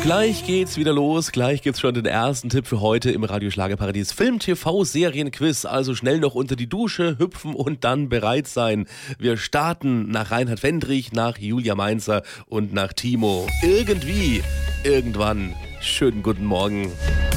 Gleich geht's wieder los, gleich gibt's schon den ersten Tipp für heute im Radio Schlagerparadies Film, TV, Serienquiz. Also schnell noch unter die Dusche hüpfen und dann bereit sein. Wir starten nach Reinhard Fendrich, nach Julia Mainzer und nach Timo. Irgendwie, irgendwann. Schönen guten Morgen.